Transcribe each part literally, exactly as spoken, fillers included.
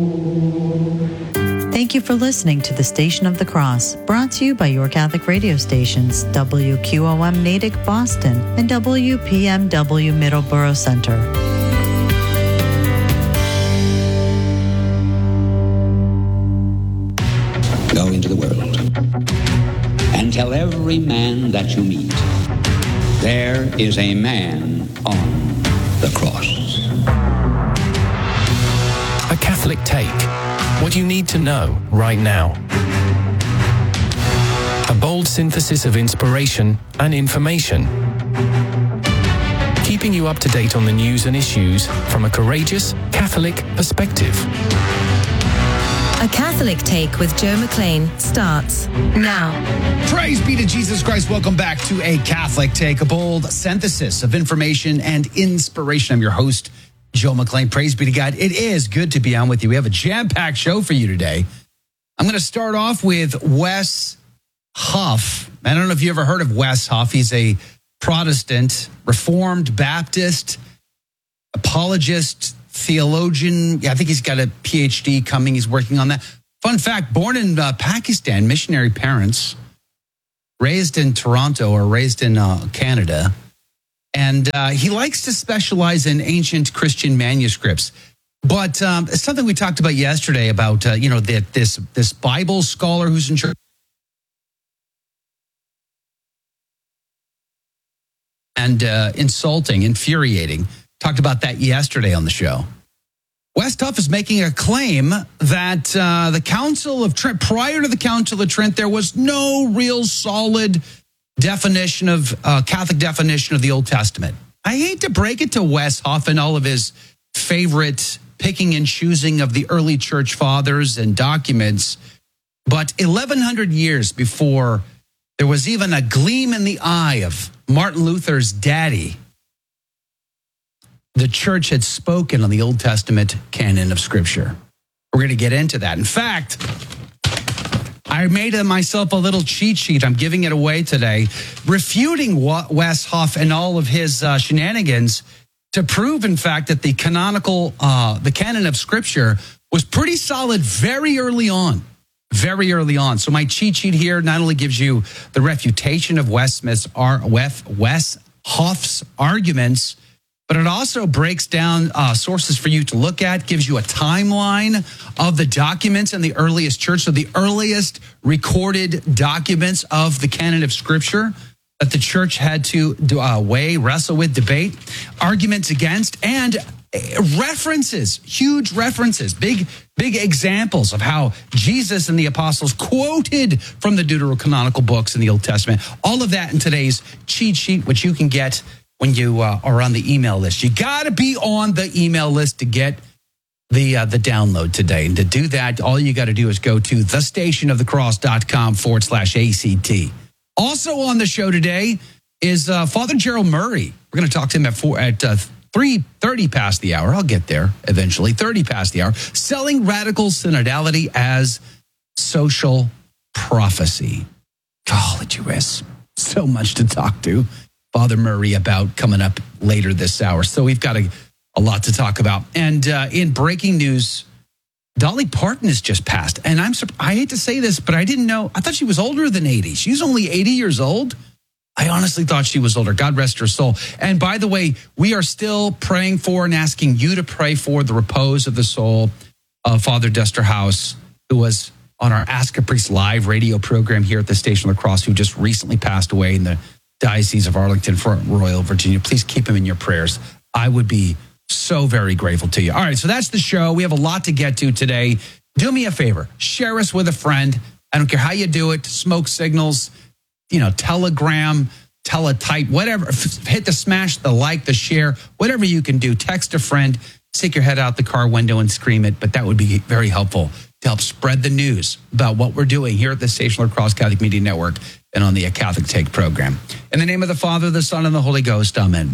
Thank you for listening to the Station of the Cross, brought to you by your Catholic radio stations, W Q O M Natick, Boston, and W P M W Middleborough Center. Go into the world and tell every man that you meet, there is a man on the cross. A Catholic Take. What you need to know right now. A bold synthesis of inspiration and information. Keeping you up to date on the news and issues from a courageous Catholic perspective. A Catholic Take with Joe McLean starts now. Praise be to Jesus Christ. Welcome back to A Catholic Take, a bold synthesis of information and inspiration. I'm your host, Joe McLean. Praise be to God. It is good to be on with you. We have a jam-packed show for you today. I'm going to start off with Wes Huff. I don't know if you ever heard of Wes Huff. He's a Protestant, Reformed Baptist, apologist, theologian. Yeah, I think he's got a P H D coming. He's working on that. Fun fact, born in uh, Pakistan, missionary parents, raised in Toronto or raised in uh, Canada. And uh, he likes to specialize in ancient Christian manuscripts. But um, it's something we talked about yesterday about, uh, you know, that this, this Bible scholar who's in church. And uh, insulting, infuriating. Talked about that yesterday on the show. Wes Huff is making a claim that uh, the Council of Trent, prior to the Council of Trent, there was no real solid definition of uh, Catholic definition of the Old Testament. I hate to break it to Wes Huff and all of his favorite picking and choosing of the early church fathers and documents, but eleven hundred years before there was even a gleam in the eye of Martin Luther's daddy, the church had spoken on the Old Testament canon of Scripture. We're going to get into that. In fact, I made myself a little cheat sheet. I'm giving it away today, refuting Wes Huff and all of his uh, shenanigans to prove, in fact, that the canonical, uh, the canon of Scripture was pretty solid very early on, very early on. So my cheat sheet here not only gives you the refutation of Wes Smith's, Wes Huff's arguments, but it also breaks down uh, sources for you to look at, gives you a timeline of the documents in the earliest church, so the earliest recorded documents of the canon of Scripture that the church had to uh, weigh, wrestle with, debate, arguments against, and references, huge references, big, big examples of how Jesus and the apostles quoted from the deuterocanonical books in the Old Testament. All of that in today's cheat sheet, which you can get when you uh, are on the email list. You got to be on the email list to get the uh, the download today. And to do that, all you got to do is go to thestationofthecross.com forward slash ACT. Also on the show today is uh, Father Gerald Murray. We're going to talk to him at four, at uh, three thirty past the hour. I'll get there eventually, thirty past the hour. Selling radical synodality as social prophecy. Golly, you has so much to talk to Father Murray about coming up later this hour. So we've got a, a lot to talk about. And uh, in breaking news, Dolly Parton has just passed. And I'm I hate to say this, but I didn't know. I thought she was older than eighty. She's only eighty years old. I honestly thought she was older. God rest her soul. And by the way, we are still praying for and asking you to pray for the repose of the soul of Father Dester House, who was on our Ask a Priest live radio program here at the Station of the Cross, who just recently passed away in the Diocese of Arlington, Front Royal, Virginia. Please keep him in your prayers. I would be so very grateful to you. All right, so that's the show. We have a lot to get to today. Do me a favor. Share us with a friend. I don't care how you do it. Smoke signals, you know, Telegram, teletype, whatever. Hit the smash, the like, the share, whatever you can do. Text a friend, stick your head out the car window and scream it. But that would be very helpful to help spread the news about what we're doing here at the Station of the Cross Catholic Media Network and on the Catholic Take program. In the name of the Father, the Son, and the Holy Ghost, amen.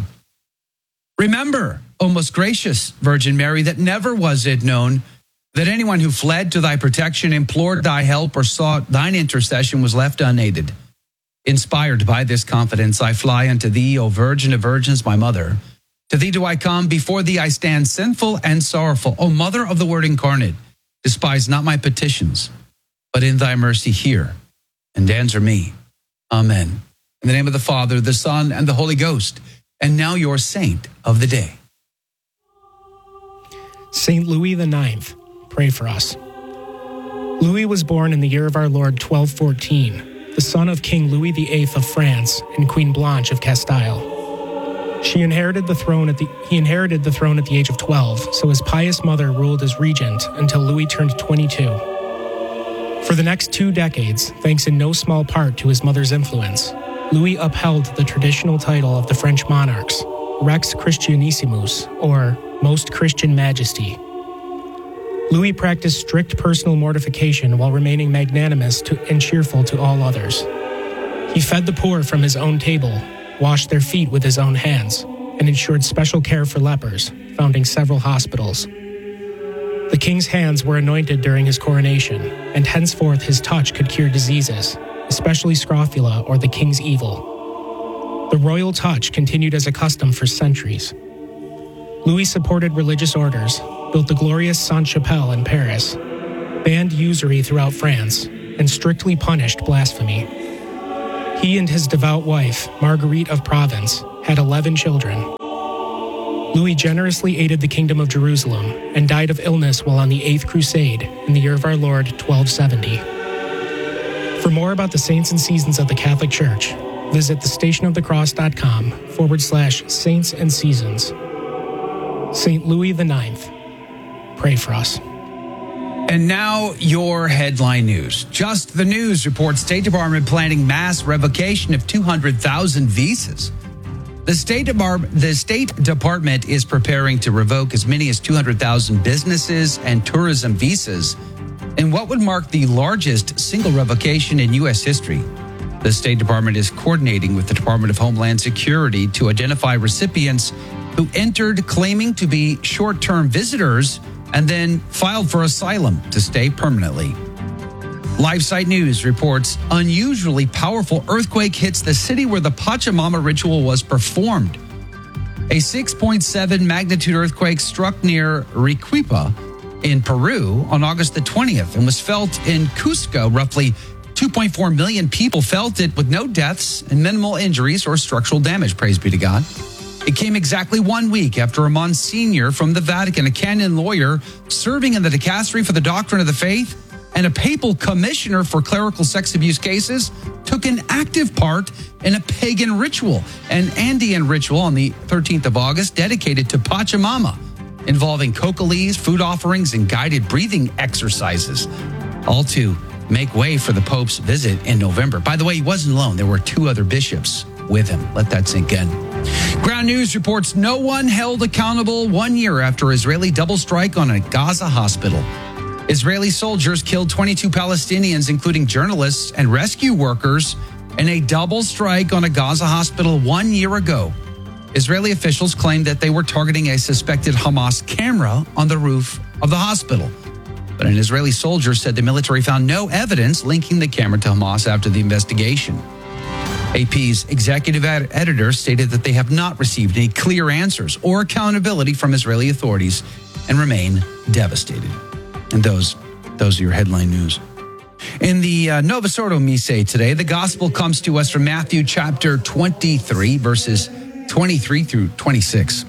Remember, O most gracious Virgin Mary, that never was it known that anyone who fled to thy protection, implored thy help, or sought thine intercession was left unaided. Inspired by this confidence, I fly unto thee, O Virgin of Virgins, my mother. To thee do I come, before thee I stand sinful and sorrowful. O Mother of the Word incarnate, Despise not my petitions, but in thy mercy hear and answer me. Amen. In the name of the Father, the Son, and the Holy Ghost. And now your saint of the day. Saint Louis the Ninth, pray for us. Louis was born in the year of our Lord twelve fourteen, the son of King Louis the Eighth of France and Queen Blanche of Castile. She inherited the throne at the, he inherited the throne at the age of twelve, so his pious mother ruled as regent until Louis turned twenty-two. For the next two decades, thanks in no small part to his mother's influence, Louis upheld the traditional title of the French monarchs, Rex Christianissimus, or Most Christian Majesty. Louis practiced strict personal mortification while remaining magnanimous to, and cheerful to all others. He fed the poor from his own table, washed their feet with his own hands, and ensured special care for lepers, founding several hospitals. The king's hands were anointed during his coronation, and henceforth his touch could cure diseases, especially scrofula or the king's evil. The royal touch continued as a custom for centuries. Louis supported religious orders, built the glorious Sainte-Chapelle in Paris, banned usury throughout France, and strictly punished blasphemy. He and his devout wife, Marguerite of Provence, had eleven children. Louis generously aided the Kingdom of Jerusalem and died of illness while on the Eighth Crusade in the year of our Lord twelve seventy. For more about the saints and seasons of the Catholic Church, visit thestationofthecross.com forward slash saints and seasons. Saint Louis the Ninth, pray for us. And now your headline news. Just the News reports State Department planning mass revocation of two hundred thousand visas. The State Department, the State Department is preparing to revoke as many as two hundred thousand businesses and tourism visas in what would mark the largest single revocation in U S history. The State Department is coordinating with the Department of Homeland Security to identify recipients who entered claiming to be short-term visitors and then filed for asylum to stay permanently. LiveSite News reports unusually powerful earthquake hits the city where the Pachamama ritual was performed. A six point seven magnitude earthquake struck near Arequipa in Peru on August the twentieth and was felt in Cusco. Roughly two point four million people felt it with no deaths and minimal injuries or structural damage, praise be to God. It came exactly one week after a Monsignor from the Vatican, a canon lawyer serving in the dicastery for the doctrine of the faith, and a papal commissioner for clerical sex abuse cases, took an active part in a pagan ritual, an Andean ritual on the thirteenth of August dedicated to Pachamama, involving cocolees, food offerings, and guided breathing exercises, all to make way for the Pope's visit in November. By the way, he wasn't alone. There were two other bishops with him. Let that sink in. Ground News reports no one held accountable one year after Israeli double strike on a Gaza hospital. Israeli soldiers killed twenty-two Palestinians, including journalists and rescue workers, in a double strike on a Gaza hospital one year ago. Israeli officials claimed that they were targeting a suspected Hamas camera on the roof of the hospital. But an Israeli soldier said the military found no evidence linking the camera to Hamas after the investigation. A P's executive ed- editor stated that they have not received any clear answers or accountability from Israeli authorities and remain devastated. And those, those are your headline news. In the uh, Novus Ordo Missae today, the gospel comes to us from Matthew chapter twenty-three, verses twenty-three through twenty-six.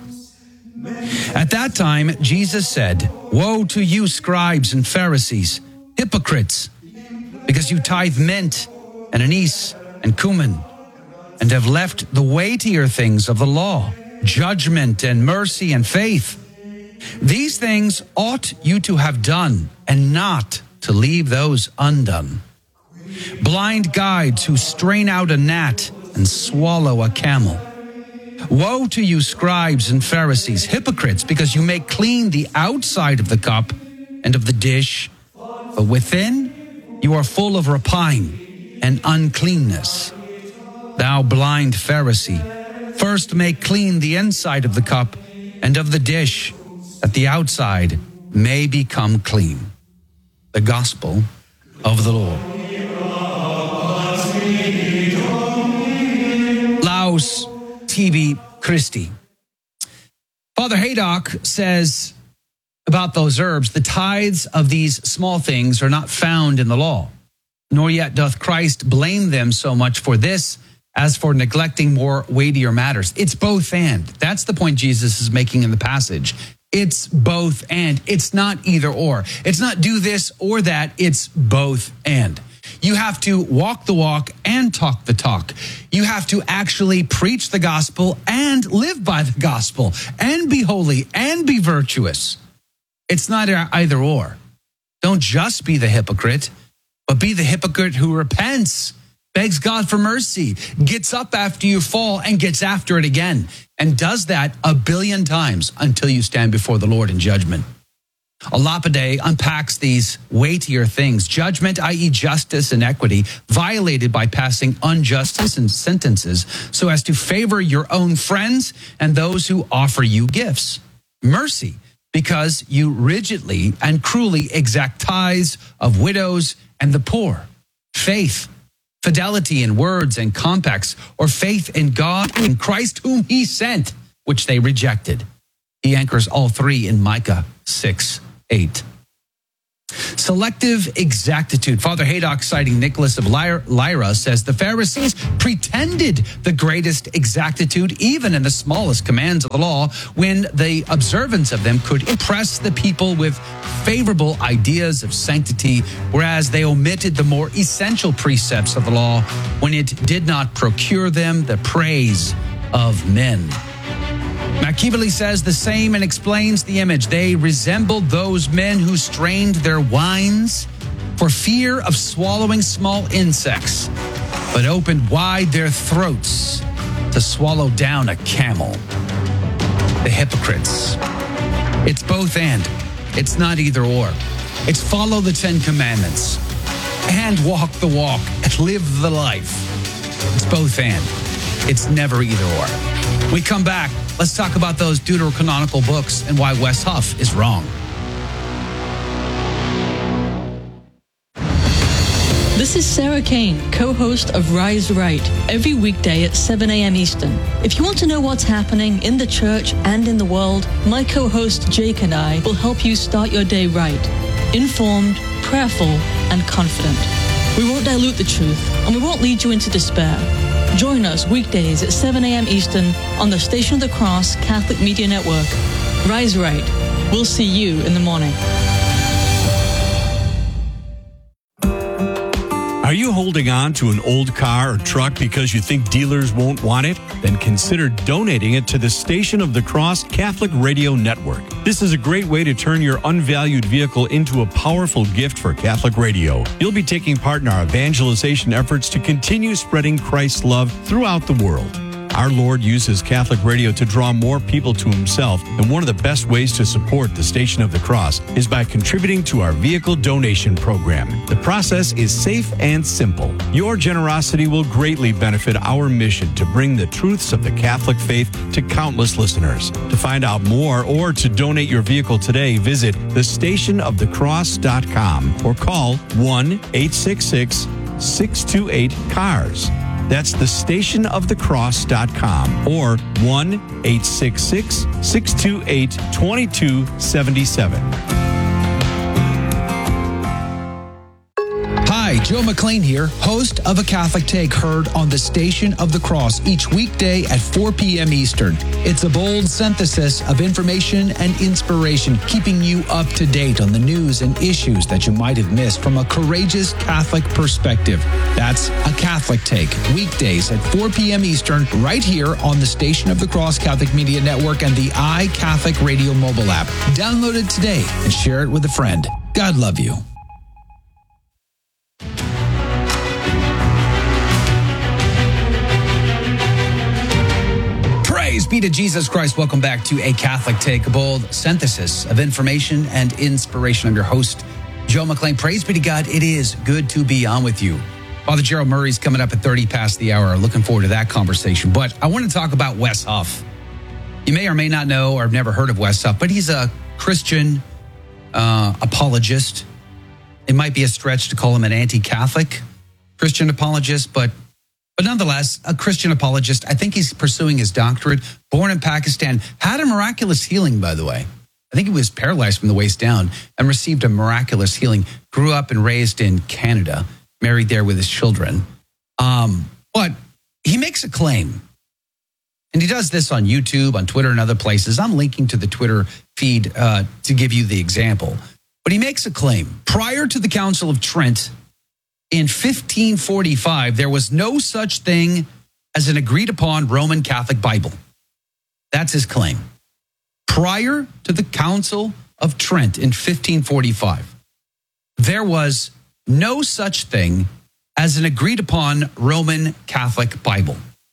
At that time, Jesus said, "Woe to you, scribes and Pharisees, hypocrites, because you tithe mint and anise and cumin, and have left the weightier things of the law, judgment and mercy and faith. These things ought you to have done, and not to leave those undone. Blind guides who strain out a gnat and swallow a camel. Woe to you, scribes and Pharisees, hypocrites, because you make clean the outside of the cup and of the dish, but within you are full of rapine and uncleanness. Thou blind Pharisee, first make clean the inside of the cup and of the dish, that the outside may become clean." The Gospel of the Lord. Laus Tibi Christi. Father Haydock says about those herbs, the tithes of these small things are not found in the law, nor yet doth Christ blame them so much for this as for neglecting more weightier matters. It's both and. That's the point Jesus is making in the passage. It's both and. It's not either or. It's not do this or that. It's both and. You have to walk the walk and talk the talk. You have to actually preach the gospel and live by the gospel and be holy and be virtuous. It's not either or. Don't just be the hypocrite, but be the hypocrite who repents, begs God for mercy, gets up after you fall and gets after it again, and does that a billion times until you stand before the Lord in judgment. Alapide unpacks these weightier things: judgment, that is justice and equity, violated by passing unjust sentences so as to favor your own friends and those who offer you gifts. Mercy, because you rigidly and cruelly exact tithes of widows and the poor. Faith, fidelity in words and compacts, or faith in God and Christ whom he sent, which they rejected. He anchors all three in Micah six eight. Selective exactitude. Father Haydock, citing Nicholas of Lyra, says the Pharisees pretended the greatest exactitude, even in the smallest commands of the law, when the observance of them could impress the people with favorable ideas of sanctity, whereas they omitted the more essential precepts of the law when it did not procure them the praise of men. Machiavelli says the same and explains the image. They resembled those men who strained their wines for fear of swallowing small insects, but opened wide their throats to swallow down a camel. The hypocrites. It's both and. It's not either or. It's follow the Ten Commandments and walk the walk and live the life. It's both and. It's never either or. We come back. Let's talk about those deuterocanonical books and why Wes Huff is wrong. This is Sarah Kane, co-host of Rise Right, every weekday at seven a.m. Eastern. If you want to know what's happening in the church and in the world, my co-host Jake and I will help you start your day right, informed, prayerful, and confident. We won't dilute the truth, and we won't lead you into despair. Join us weekdays at seven a.m. Eastern on the Station of the Cross Catholic Media Network. Rise Right. We'll see you in the morning. Are you holding on to an old car or truck because you think dealers won't want it? Then consider donating it to the Station of the Cross Catholic Radio Network. This is a great way to turn your unvalued vehicle into a powerful gift for Catholic radio. You'll be taking part in our evangelization efforts to continue spreading Christ's love throughout the world. Our Lord uses Catholic radio to draw more people to himself, and one of the best ways to support the Station of the Cross is by contributing to our vehicle donation program. The process is safe and simple. Your generosity will greatly benefit our mission to bring the truths of the Catholic faith to countless listeners. To find out more or to donate your vehicle today, visit the station of the cross dot com or call one eight six six, six two eight, C A R S. That's the station of the cross dot com or one eight six six, six two eight, two two seven seven. Hi, Joe McLean here, host of A Catholic Take, heard on the Station of the Cross each weekday at four p.m. Eastern. It's a bold synthesis of information and inspiration, keeping you up to date on the news and issues that you might have missed from a courageous Catholic perspective. That's A Catholic Take, weekdays at four p.m. Eastern, right here on the Station of the Cross Catholic Media Network and the iCatholic Radio mobile app. Download it today and share it with a friend. God love you. Praise be to Jesus Christ. Welcome back to A Catholic Take, a bold synthesis of information and inspiration. I'm your host, Joe McLean. Praise be to God. It is good to be on with you. Father Gerald Murray's coming up at thirty past the hour. Looking forward to that conversation. But I want to talk about Wes Huff. You may or may not know or have never heard of Wes Huff, but he's a Christian uh, apologist. It might be a stretch to call him an anti-Catholic Christian apologist, but But nonetheless, a Christian apologist. I think he's pursuing his doctorate. Born in Pakistan. Had a miraculous healing, by the way. I think he was paralyzed from the waist down and received a miraculous healing. Grew up and raised in Canada, married there with his children. Um, but he makes a claim. And he does this on YouTube, on Twitter, and other places. I'm linking to the Twitter feed uh, to give you the example. But he makes a claim. Prior to the Council of Trent in fifteen forty-five, there was no such thing as an agreed upon Roman Catholic Bible. That's his claim. Prior to the Council of Trent in fifteen forty-five, there was no such thing as an agreed upon Roman Catholic Bible.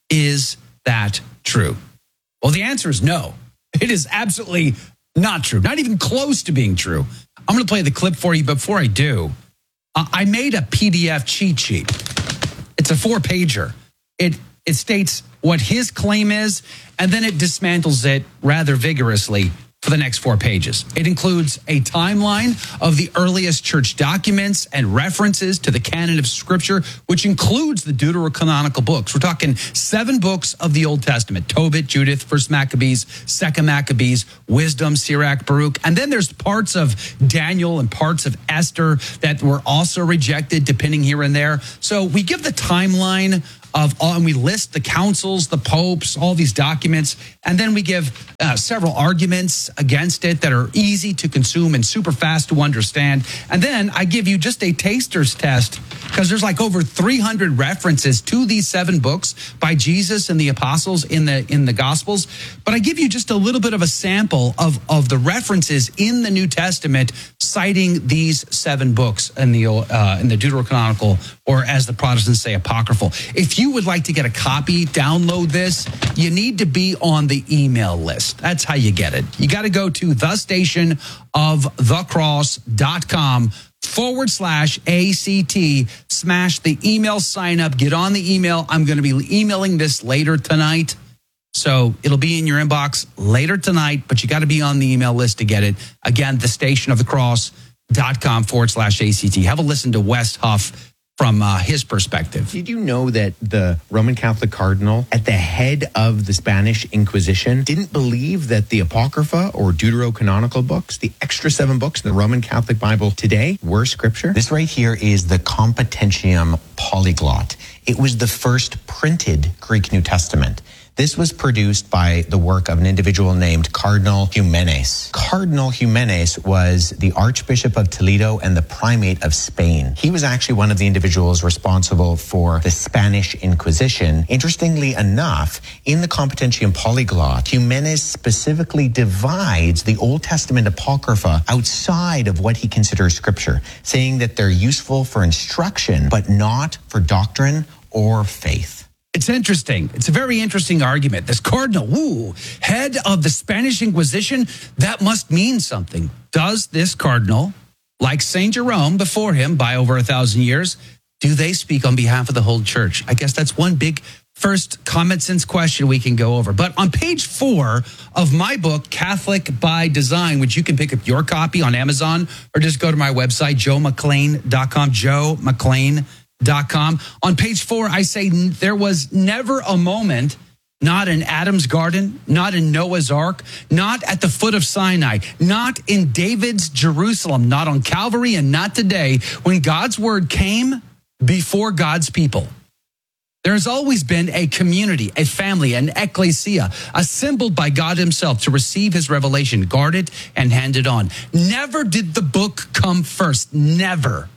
Is that true? Well, the answer is no. It is absolutely not true. Not even close to being true. I'm going to play the clip for you. Before I do, uh, I made a P D F cheat sheet. It's a four-pager. It it states what his claim is, and then it dismantles it rather vigorously for the next four pages. It includes a timeline of the earliest church documents and references to the canon of Scripture, which includes the deuterocanonical books. We're talking seven books of the Old Testament: Tobit, Judith, First Maccabees, Second Maccabees, Wisdom, Sirach, Baruch. And then there's parts of Daniel and parts of Esther that were also rejected, depending here and there. So we give the timeline of all, and we list the councils, the popes, all these documents, and then we give uh, several arguments against it that are easy to consume and super fast to understand. And then I give you just a taster's test, because there's like over three hundred references to these seven books by Jesus and the apostles in the in the Gospels. But I give you just a little bit of a sample of, of the references in the New Testament citing these seven books in the uh, in the Deuterocanonical, or as the Protestants say, apocryphal. If you would like to get a copy, download this, you need to be on the email list. That's how you get it. You got to go to the station of the cross dot com forward slash ACT, smash the email sign up, get on the email. I'm going to be emailing this later tonight. So it'll be in your inbox later tonight, but you got to be on the email list to get it. Again, the station of the cross dot com forward slash ACT. Have a listen to Wes Huff from uh, his perspective. Did you know that the Roman Catholic cardinal at the head of the Spanish Inquisition didn't believe that the Apocrypha or Deuterocanonical books, the extra seven books in the Roman Catholic Bible today, were scripture? This right here is the Competentium Polyglot. It was the first printed Greek New Testament. This was produced by the work of an individual named Cardinal Ximenes. Cardinal Ximenes was the Archbishop of Toledo and the Primate of Spain. He was actually one of the individuals responsible for the Spanish Inquisition. Interestingly enough, in the Competentium Polyglot, Ximenes specifically divides the Old Testament Apocrypha outside of what he considers scripture, saying that they're useful for instruction, but not for doctrine or faith. It's interesting. It's a very interesting argument. This cardinal, woo, head of the Spanish Inquisition, that must mean something. Does this cardinal, like Saint Jerome before him by over a thousand years, do they speak on behalf of the whole church? I guess that's one big first common sense question we can go over. But on page four of my book, Catholic by Design, which you can pick up your copy on Amazon or just go to my website, joe mcclain dot com, joe mcclain dot com. On page four, I say there was never a moment, not in Adam's garden, not in Noah's ark, not at the foot of Sinai, not in David's Jerusalem, not on Calvary, and not today, when God's word came before God's people. There's always been a community, a family, an ecclesia, assembled by God himself to receive his revelation, guard it, and hand it on. Never did the book come first. Never.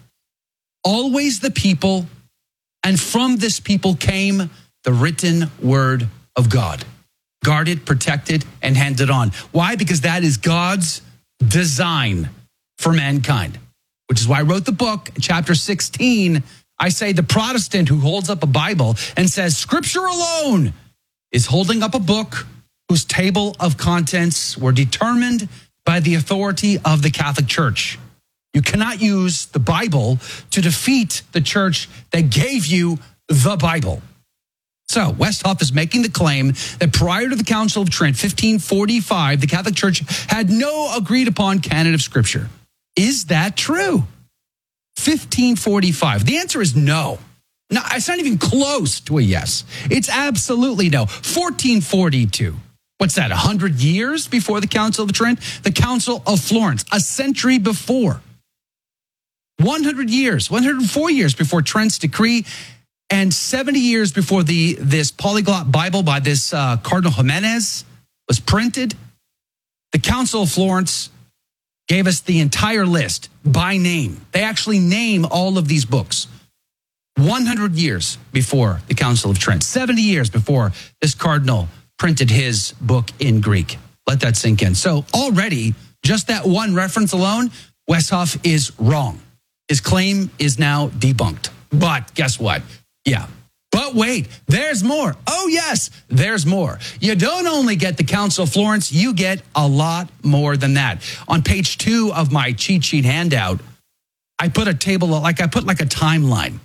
Always the people, and from this people came the written word of God. Guarded, protected, and handed on. Why? Because that is God's design for mankind, which is why I wrote the book, chapter sixteen. I say the Protestant who holds up a Bible and says Scripture alone is holding up a book whose table of contents were determined by the authority of the Catholic Church. You cannot use the Bible to defeat the church that gave you the Bible. So Wes Huff is making the claim that prior to the Council of Trent, fifteen forty-five, the Catholic Church had no agreed upon canon of Scripture. Is that true? fifteen forty-five. The answer is no. No, it's not even close to a yes. It's absolutely no. fourteen forty-two. what's that, one hundred years before the Council of Trent? The Council of Florence, a century before. one hundred years, one hundred four years before Trent's decree, and seventy years before the this polyglot Bible by this uh, Cardinal Jimenez was printed. The Council of Florence gave us the entire list by name. They actually name all of these books. one hundred years before the Council of Trent, seventy years before this cardinal printed his book in Greek. Let that sink in. So already, just that one reference alone, Westhoff is wrong. His claim is now debunked. But guess what? Yeah. But wait, there's more. Oh, yes, there's more. You don't only get the Council of Florence, you get a lot more than that. On page two of my cheat sheet handout, I put a table, like I put like a timeline,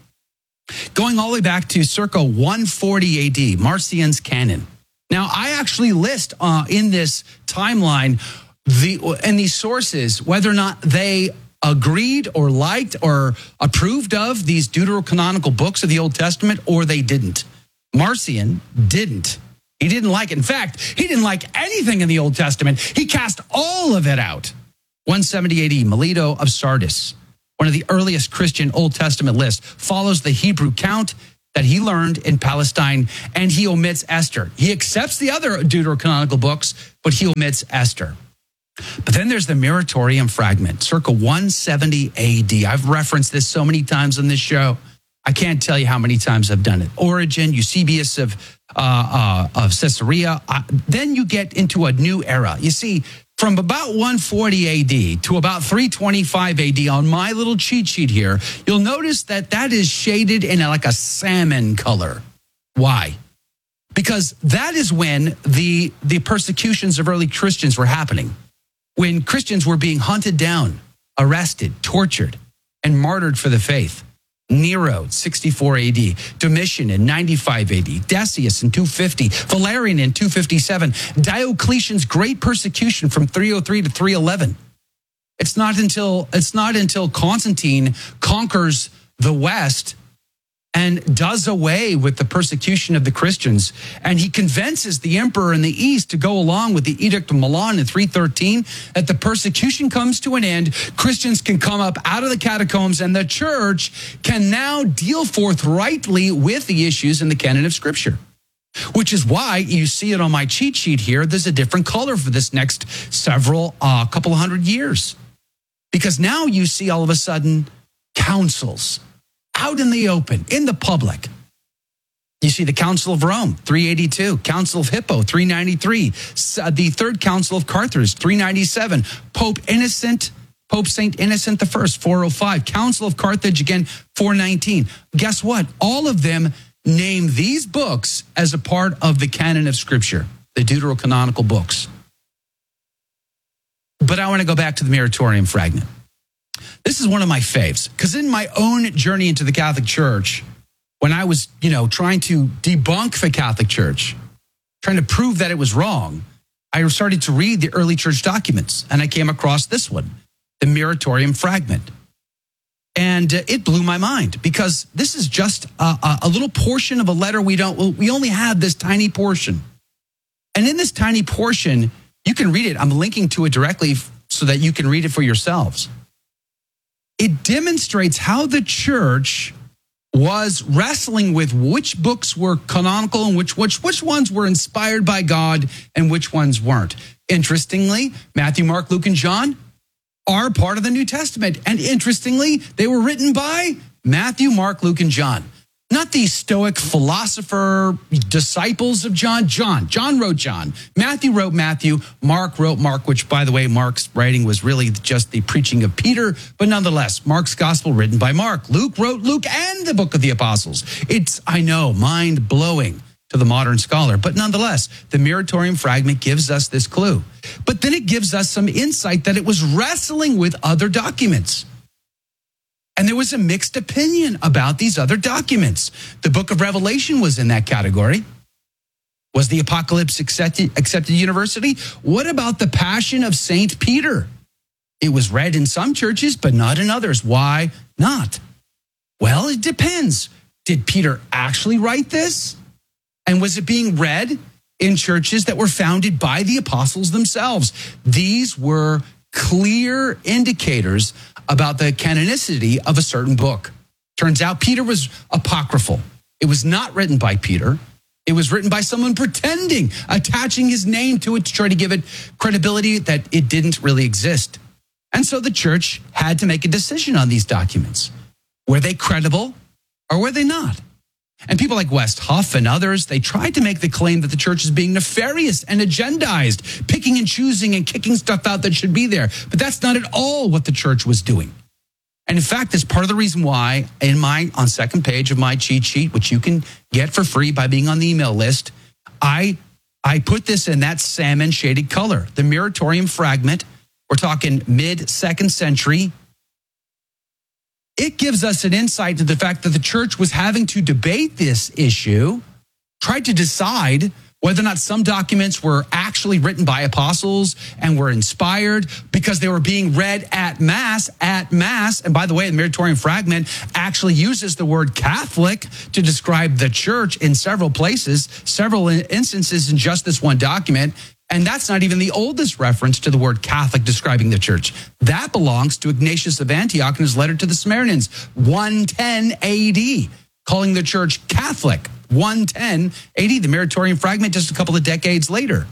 going all the way back to circa one forty A D, Marcion's canon. Now, I actually list uh, in this timeline the and these sources whether or not they agreed or liked or approved of these deuterocanonical books of the Old Testament, or they didn't. Marcion didn't. He didn't like it. In fact, he didn't like anything in the Old Testament. He cast all of it out. one seventy A D, Melito of Sardis, one of the earliest Christian Old Testament lists, follows the Hebrew count that he learned in Palestine, and he omits Esther. He accepts the other deuterocanonical books, but he omits Esther. But then there's the Muratorium fragment, circa one seventy A D. I've referenced this so many times on this show. I can't tell you how many times I've done it. Origen, Eusebius of uh, uh, of Caesarea. Uh, then you get into a new era. You see, from about one forty A D to about three twenty-five A D on my little cheat sheet here, you'll notice that that is shaded in a, like a salmon color. Why? Because that is when the the persecutions of early Christians were happening. When Christians were being hunted down, arrested, tortured, and martyred for the faith. Nero, sixty-four A D, Domitian in ninety-five A D, Decius in two fifty, Valerian in two fifty-seven, Diocletian's great persecution from three oh three to three eleven. It's not until it's not until Constantine conquers the West and does away with the persecution of the Christians, and he convinces the emperor in the East to go along with the Edict of Milan in three thirteen, that the persecution comes to an end, Christians can come up out of the catacombs, and the church can now deal forthrightly with the issues in the canon of Scripture. Which is why you see it on my cheat sheet here. There's a different color for this next several, uh, couple of hundred years. Because now you see all of a sudden councils out in the open, in the public. You see the Council of Rome, three eighty-two, Council of Hippo, three ninety-three, the Third Council of Carthage, three ninety-seven, Pope Innocent, Pope Saint Innocent the First, four oh five, Council of Carthage again, four nineteen. Guess what? All of them name these books as a part of the canon of Scripture, the deuterocanonical books. But I want to go back to the Muratorium fragment. This is one of my faves, because in my own journey into the Catholic Church, when I was, you know, trying to debunk the Catholic Church, trying to prove that it was wrong, I started to read the early church documents, and I came across this one, the Muratorium fragment. And uh, it blew my mind, because this is just a, a little portion of a letter. We don't, we only have this tiny portion. And in this tiny portion, you can read it. I'm linking to it directly so that you can read it for yourselves. It demonstrates how the church was wrestling with which books were canonical and which, which, which ones were inspired by God and which ones weren't. Interestingly, Matthew, Mark, Luke, and John are part of the New Testament. And interestingly, they were written by Matthew, Mark, Luke, and John. Not the Stoic philosopher disciples of John. John. John wrote John. Matthew wrote Matthew. Mark wrote Mark, which, by the way, Mark's writing was really just the preaching of Peter. But nonetheless, Mark's gospel written by Mark. Luke wrote Luke and the book of the apostles. It's, I know, mind-blowing to the modern scholar. But nonetheless, the Muratorium fragment gives us this clue. But then it gives us some insight that it was wrestling with other documents. And there was a mixed opinion about these other documents. The book of Revelation was in that category. Was the Apocalypse accepted, accepted university? What about the Passion of Saint Peter? It was read in some churches, but not in others. Why not? Well, it depends. Did Peter actually write this? And was it being read in churches that were founded by the apostles themselves. These were clear indicators about the canonicity of a certain book. Turns out Peter was apocryphal. It was not written by Peter. It was written by someone pretending, attaching his name to it to try to give it credibility that it didn't really exist. And so the church had to make a decision on these documents. Were they credible or were they not? And people like West Huff and others, they tried to make the claim that the church is being nefarious and agendized, picking and choosing and kicking stuff out that should be there. But that's not at all what the church was doing. And in fact, that's part of the reason why in my, on second page of my cheat sheet, which you can get for free by being on the email list, I, I put this in that salmon shaded color, the Muratorium fragment. We're talking mid-second century. It gives us an insight to the fact that the church was having to debate this issue, tried to decide whether or not some documents were actually written by apostles and were inspired because they were being read at Mass, at Mass. And by the way, the Muratorium fragment actually uses the word Catholic to describe the church in several places, several instances in just this one document. And that's not even the oldest reference to the word Catholic describing the church. That belongs to Ignatius of Antioch in his letter to the Samaritans, one ten A D, calling the church Catholic. one ten A D, the Muratorium fragment just a couple of decades later.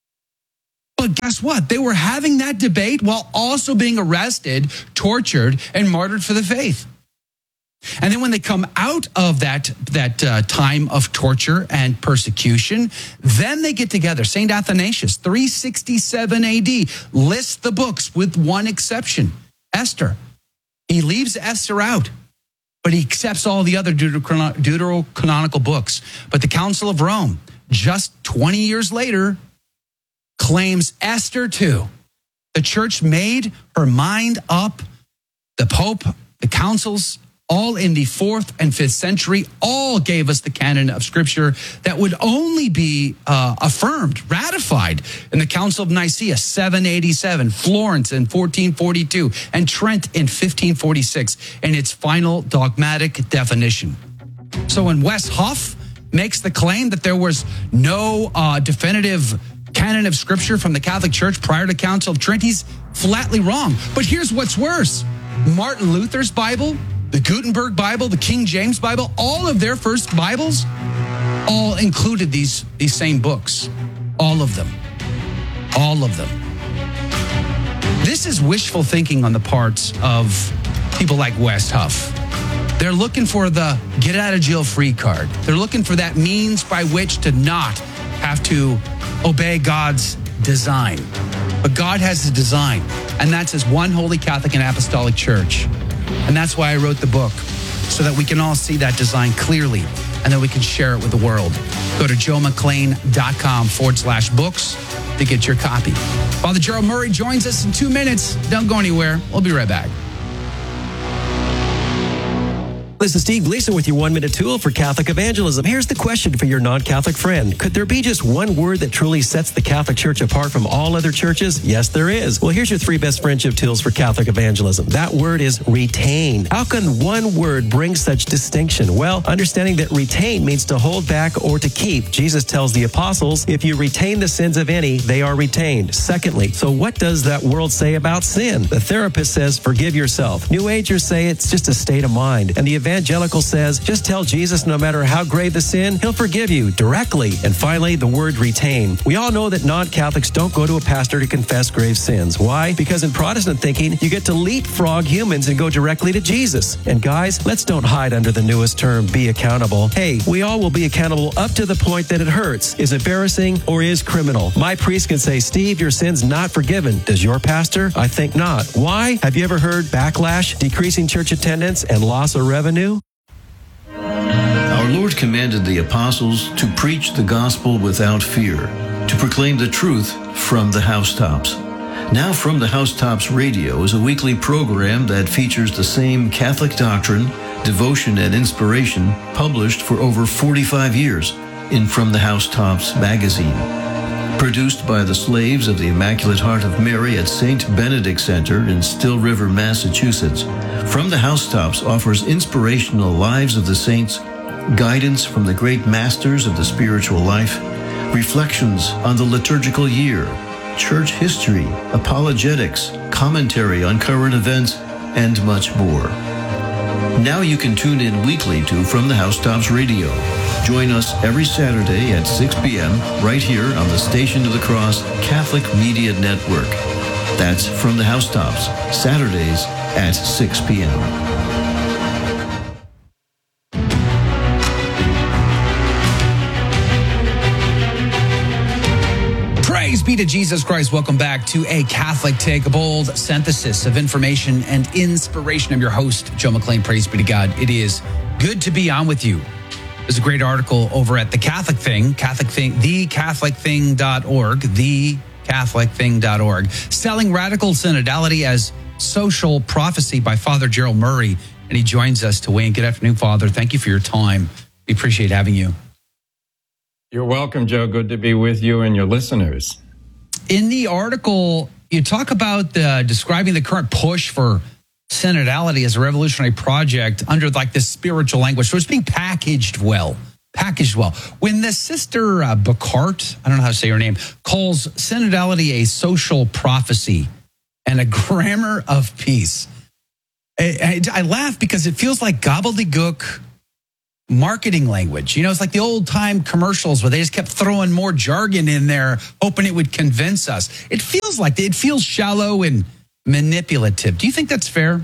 But guess what? They were having that debate while also being arrested, tortured, and martyred for the faith. And then when they come out of that, that uh, time of torture and persecution, then they get together. Saint Athanasius, three sixty-seven A D, lists the books with one exception, Esther. He leaves Esther out, but he accepts all the other deuterocanonical books. But the Council of Rome, just twenty years later, claims Esther too. The church made her mind up. The Pope, the councils, all in the fourth and fifth century, all gave us the canon of Scripture that would only be uh, affirmed, ratified in the Council of Nicaea, seven eighty-seven, Florence in fourteen forty-two, and Trent in fifteen forty-six, in its final dogmatic definition. So when Wes Huff makes the claim that there was no uh, definitive canon of Scripture from the Catholic Church prior to Council of Trent, he's flatly wrong. But here's what's worse. Martin Luther's Bible, the Gutenberg Bible, the King James Bible, all of their first Bibles, all included these, these same books. All of them. All of them. This is wishful thinking on the parts of people like Wes Huff. They're looking for the get out of jail free card. They're looking for that means by which to not have to obey God's design. But God has a design, and that's His one holy Catholic and Apostolic Church. And that's why I wrote the book, so that we can all see that design clearly and that we can share it with the world. Go to joemcclain.com forward slash books to get your copy. Father Gerald Murray joins us in two minutes. Don't go anywhere. We'll be right back. This is Steve Gleason with your one-minute tool for Catholic evangelism. Here's the question for your non-Catholic friend. Could there be just one word that truly sets the Catholic Church apart from all other churches? Yes, there is. Well, here's your three best friendship tools for Catholic evangelism. That word is retain. How can one word bring such distinction? Well, understanding that retain means to hold back or to keep. Jesus tells the apostles, if you retain the sins of any, they are retained. Secondly, so what does that world say about sin? The therapist says, forgive yourself. New Agers say it's just a state of mind. And the evangelical says, just tell Jesus no matter how grave the sin, He'll forgive you directly. And finally, the word retain. We all know that non-Catholics don't go to a pastor to confess grave sins. Why? Because in Protestant thinking, you get to leapfrog humans and go directly to Jesus. And guys, let's don't hide under the newest term, be accountable. Hey, we all will be accountable up to the point that it hurts, is embarrassing, or is criminal. My priest can say, Steve, your sin's not forgiven. Does your pastor? I think not. Why? Have you ever heard backlash, decreasing church attendance, and loss of revenue? Our Lord commanded the apostles to preach the gospel without fear, to proclaim the truth from the housetops. Now From the Housetops Radio is a weekly program that features the same Catholic doctrine, devotion, and inspiration published for over forty-five years in From the Housetops magazine. Produced by the slaves of the Immaculate Heart of Mary at Saint Benedict Center in Still River, Massachusetts, From the Housetops offers inspirational lives of the saints, guidance from the great masters of the spiritual life, reflections on the liturgical year, church history, apologetics, commentary on current events, and much more. Now you can tune in weekly to From the Housetops Radio. Join us every Saturday at six p.m. right here on the Station of the Cross Catholic Media Network. That's From the Housetops, Saturdays at six p.m. Praise be to Jesus Christ. Welcome back to A Catholic Take, a bold synthesis of information and inspiration. I'm your host, Joe McClain. Praise be to God. It is good to be on with you. There's a great article over at The Catholic Thing, Catholic Thing, the catholic thing dot org, the catholic thing dot org, Selling Radical Synodality as Social Prophecy by Father Gerald Murray. And he joins us to weigh in. Good afternoon, Father. Thank you for your time. We appreciate having you. You're welcome, Joe. Good to be with you and your listeners. In the article, you talk about the, describing the current push for synodality as a revolutionary project under like this spiritual language. So it's being packaged well, packaged well. When the sister uh, Bacart, I don't know how to say her name, calls synodality a social prophecy and a grammar of peace, I, I, I laugh because it feels like gobbledygook marketing language. You know, it's like the old time commercials where they just kept throwing more jargon in there, hoping it would convince us. It feels like it feels shallow and manipulative. Do you think that's fair?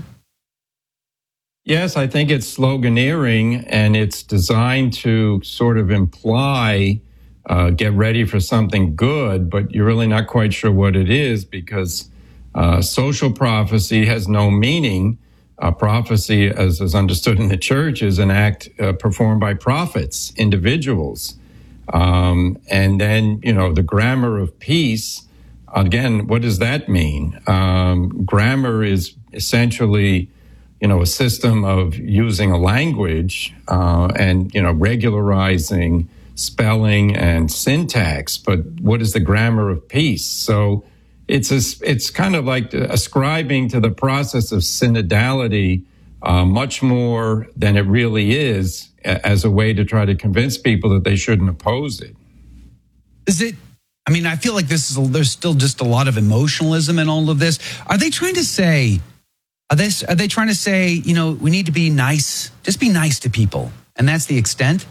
Yes, I think it's sloganeering, and it's designed to sort of imply, uh, get ready for something good, but you're really not quite sure what it is because uh, social prophecy has no meaning. Uh, prophecy, as is understood in the church, is an act uh, performed by prophets, individuals. Um, and then, you know, the grammar of peace, again, what does that mean? Um, grammar is essentially, you know, a system of using a language uh, and, you know, regularizing spelling and syntax. But what is the grammar of peace? So It's a, it's kind of like ascribing to the process of synodality uh, much more than it really is as a way to try to convince people that they shouldn't oppose it. Is it? I mean, I feel like this is there's still just a lot of emotionalism in all of this. Are they trying to say? Are they are they trying to say? You know, we need to be nice. Just be nice to people, and that's the extent.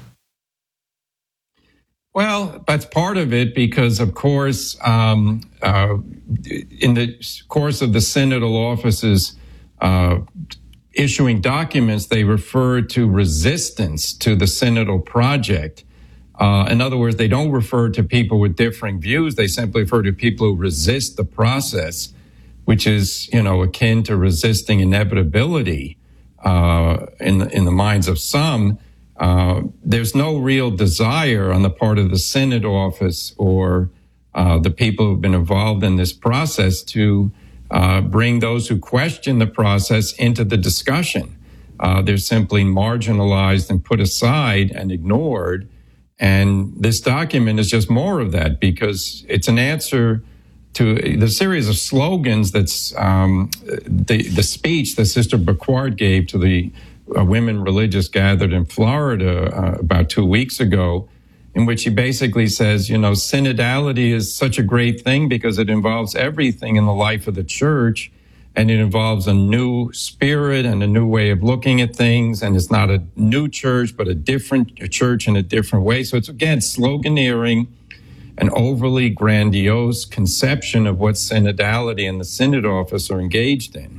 Well, that's part of it because, of course, um, uh, in the course of the synodal offices uh, issuing documents, they refer to resistance to the synodal project. Uh, in other words, they don't refer to people with differing views. They simply refer to people who resist the process, which is, you know, akin to resisting inevitability uh, in the, in the minds of some. Uh, there's no real desire on the part of the synod office or uh, the people who've been involved in this process to uh, bring those who question the process into the discussion. Uh, they're simply marginalized and put aside and ignored. And this document is just more of that because it's an answer to the series of slogans that's um, the, the speech that Sister Bacart gave to the Uh, women religious gathered in Florida uh, about two weeks ago, in which he basically says, you know, synodality is such a great thing because it involves everything in the life of the church, and it involves a new spirit and a new way of looking at things, and it's not a new church, but a different a church in a different way. So it's, again, sloganeering, an overly grandiose conception of what synodality and the synod office are engaged in.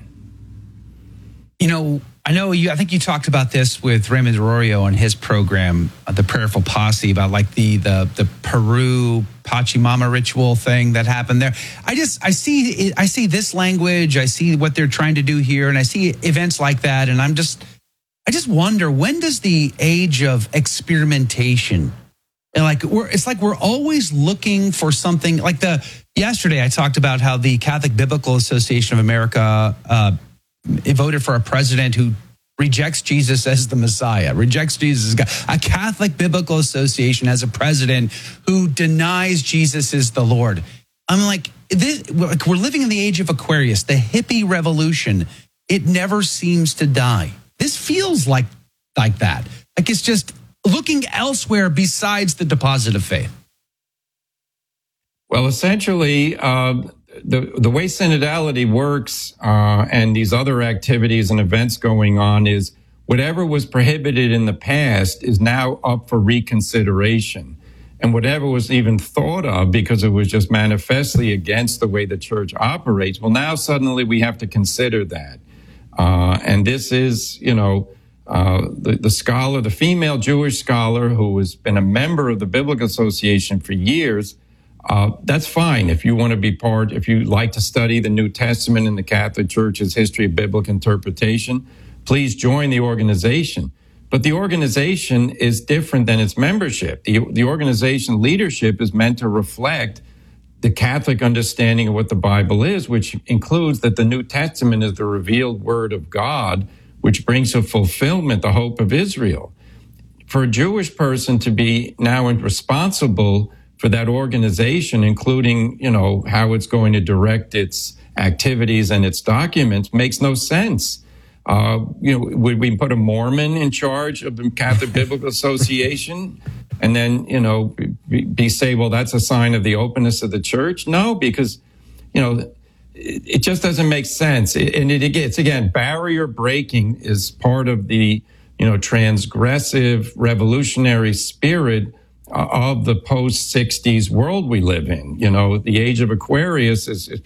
You know, I know you, I think you talked about this with Raymond Arroyo on his program, uh, The Prayerful Posse, about like the, the, the Peru Pachamama ritual thing that happened there. I just, I see, I see this language, I see what they're trying to do here, and I see events like that. And I'm just, I just wonder, when does the age of experimentation, and like, we're, it's like we're always looking for something like the, yesterday I talked about how the Catholic Biblical Association of America, uh, It voted for a president who rejects Jesus as the Messiah, rejects Jesus as God. A Catholic Biblical Association has a president who denies Jesus is the Lord. I'm like, this, we're living in the age of Aquarius, the hippie revolution. It never seems to die. This feels like, like that. Like it's just looking elsewhere besides the deposit of faith. Well, essentially, uh, the the way synodality works uh, and these other activities and events going on is whatever was prohibited in the past is now up for reconsideration. And whatever was even thought of because it was just manifestly against the way the church operates, well, now suddenly we have to consider that. Uh, and this is, you know, uh, the, the scholar, the female Jewish scholar who has been a member of the Biblical Association for years, uh, that's fine if you want to be part, if you like to study the New Testament and the Catholic Church's history of biblical interpretation, please join the organization. But the organization is different than its membership. The, the organization leadership is meant to reflect the Catholic understanding of what the Bible is, which includes that the New Testament is the revealed word of God, which brings to fulfillment the hope of Israel. For a Jewish person to be now responsible for that organization, including, you know, how it's going to direct its activities and its documents, makes no sense. Uh, you know, would we put a Mormon in charge of the Catholic Biblical Association and then, you know, be, be say, well, that's a sign of the openness of the church? No, because, you know, it, it just doesn't make sense. It, and it, it's, again, barrier breaking is part of the, you know, transgressive revolutionary spirit of the post-sixties world we live in. You know, the age of Aquarius is, is